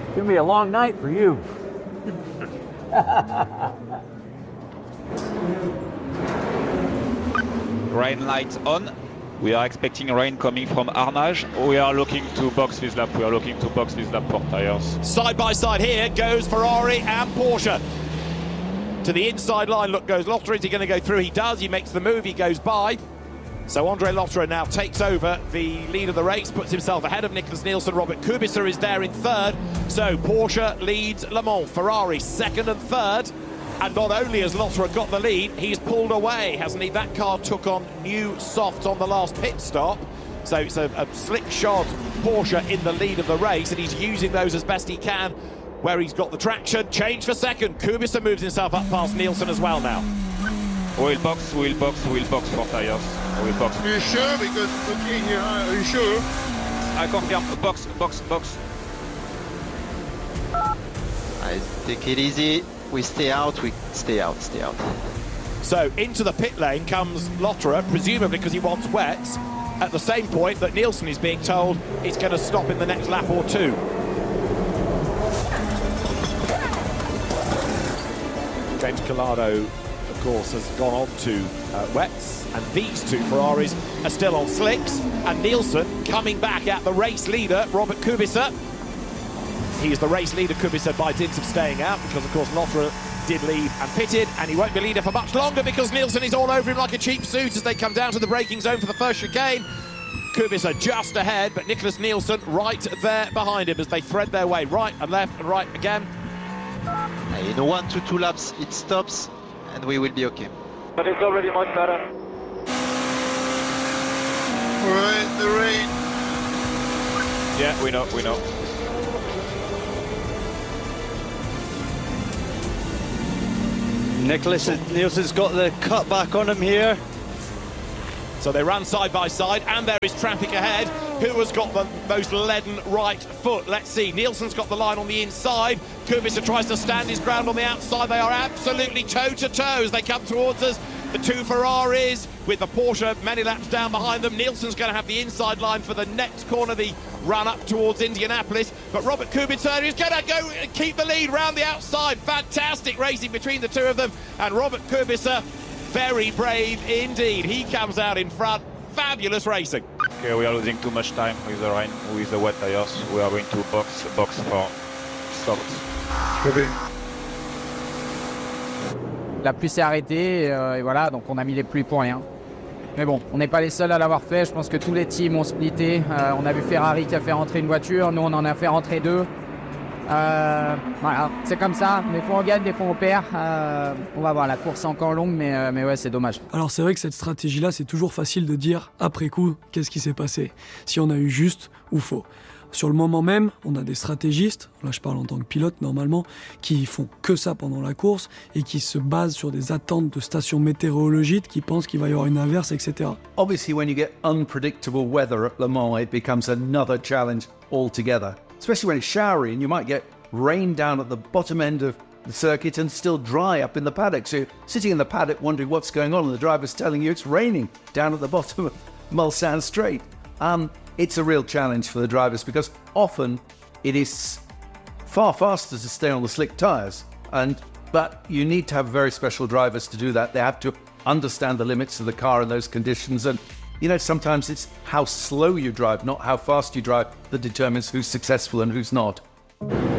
It's gonna be a long night for you. Rain lights on. We are expecting rain coming from Arnage. We are looking to box this lap. We are looking to box this lap for tires. Side by side here goes Ferrari and Porsche. To the inside line, look, goes Lotterer. Is he going to go through? He does. He makes the move. He goes by. So Andre Lotterer now takes over the lead of the race, puts himself ahead of Nicholas Nielsen. Robert Kubica is there in third. So Porsche leads Le Mans. Ferrari second and third. And not only has Lotterer got the lead, he's pulled away, hasn't he? That car took on new softs on the last pit stop. So it's a slick shod Porsche in the lead of the race, and he's using those as best he can where he's got the traction. Change for second. Kubica moves himself up past Nielsen as well now. We'll box for tires. We'll box. Are you sure? Because looking here, are you sure? I confirm. Box. I take it easy. We stay out. So into the pit lane comes Lotterer, presumably because he wants wets, at the same point that Nielsen is being told he's going to stop in the next lap or two. James Calado, of course, has gone on to wets, and these two Ferraris are still on slicks, and Nielsen coming back at the race leader, Robert Kubica. He is the race leader, Kubica, by dint of staying out, because, of course, Lotterer did leave and pitted, and he won't be leader for much longer because Nielsen is all over him like a cheap suit as they come down to the braking zone for the first chicane. Kubica just ahead, but Nicholas Nielsen right there behind him as they thread their way right and left and right again. In 1 to 2 laps, it stops, and we will be okay. But it's already much better. All right, the rain. Yeah, we know. Nicholas Nielsen's got the cut back on him here. So they ran side by side, and there is traffic ahead. Who has got the most leaden right foot? Let's see. Nielsen's got the line on the inside. Kubica tries to stand his ground on the outside. They are absolutely toe-to-toe as they come towards us. The two Ferraris with the Porsche many laps down behind them. Nielsen's going to have the inside line for the next corner, the run up towards Indianapolis. But Robert Kubica is going to go and keep the lead round the outside. Fantastic racing between the two of them. And Robert Kubica, very brave indeed. He comes out in front. Fabulous racing. Okay, we are losing too much time with the rain, with the wet tires. We are going to box for softs. La pluie s'est arrêtée et voilà, donc on a mis les pluies pour rien. Mais bon, on n'est pas les seuls à l'avoir fait. Je pense que tous les teams ont splitté. On a vu Ferrari qui a fait rentrer une voiture. Nous, on en a fait rentrer deux. Voilà, c'est comme ça. Des fois on gagne, des fois on perd. On va voir, la course est encore longue, mais ouais, c'est dommage. Alors c'est vrai que cette stratégie-là, c'est toujours facile de dire après coup qu'est-ce qui s'est passé, si on a eu juste ou faux. Sur le moment même, on a des stratégistes, là je parle en tant que pilote normalement, qui font que ça pendant la course et qui se basent sur des attentes de stations météorologiques, qui pensent qu'il va y avoir une averse, etc. Obviously, when you get unpredictable weather at Le Mans, it becomes another challenge altogether. Especially when it's showery and you might get rain down at the bottom end of the circuit and still dry up in the paddock. So you're sitting in the paddock wondering what's going on and the driver's telling you it's raining down at the bottom of Mulsanne Straight. It's a real challenge for the drivers because often it is far faster to stay on the slick tyres. But you need to have very special drivers to do that. They have to understand the limits of the car in those conditions. And, you know, sometimes it's how slow you drive, not how fast you drive, that determines who's successful and who's not.